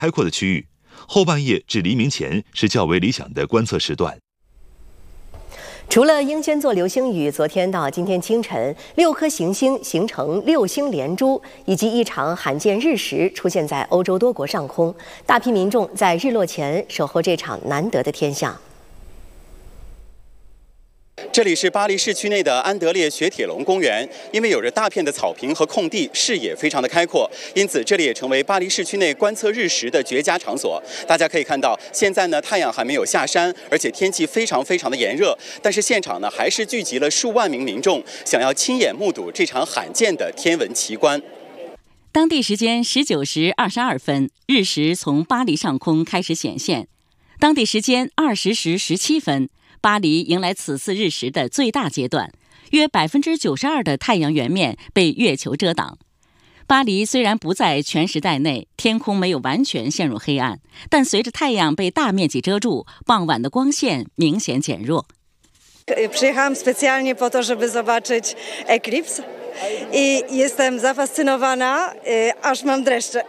开阔的区域，后半夜至黎明前是较为理想的观测时段。 除了英仙座流星雨，昨天到今天清晨，6颗行星形成6星连珠，以及一场罕见日食出现在欧洲多国上空。大批民众在日落前守候这场难得的天象。 这里是巴黎市区内的安德烈雪铁龙公园，因为有着大片的草坪和空地，视野非常的开阔，因此这里也成为巴黎市区内观测日食的绝佳场所。大家可以看到，现在呢太阳还没有下山，而且天气非常的炎热，但是现场呢还是聚集了数万名民众，想要亲眼目睹这场罕见的天文奇观。 当地时间19时22分，日食从巴黎上空开始显现。当地时间20时17分。巴黎迎来此次日食的最大阶段，约92%的太阳圆面被月球遮挡。巴黎虽然不在全时代内，天空没有完全陷入黑暗，但随着太阳被大面积遮住，傍晚的光线明显减弱。 Przyjechałam specjalnie po to, żeby zobaczyć eklips i jestem zafascynowana, aż mam dreszcze.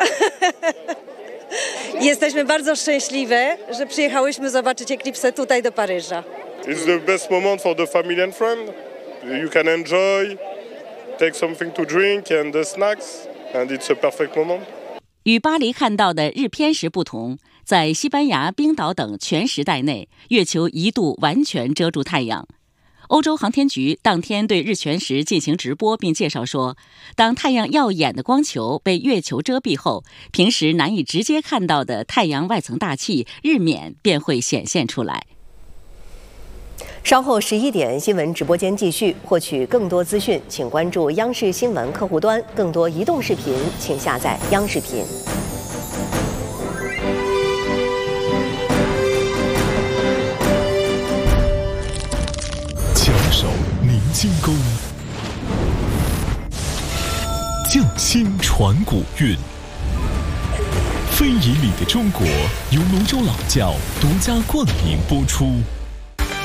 Jesteśmy bardzo szczęśliwe, że przyjechałyśmy zobaczyć eklipsę tutaj do Paryża. It's the best moment for the family and friends. You can enjoy, take something to drink and the snacks, and it's a perfect moment. 与巴黎看到的日偏食不同，在西班牙、冰岛等全时代内，月球一度完全遮住太阳。欧洲航天局当天对日全食进行直播，并介绍说，当太阳耀眼的光球被月球遮蔽后，平时难以直接看到的太阳外层大气日冕便会显现出来。 稍后11点，新闻直播间继续。获取更多资讯，请关注央视新闻客户端。更多移动视频，请下载央视频。 巧手凝精功，匠心传古韵。非遗里的中国由泸州老窖独家冠名播出。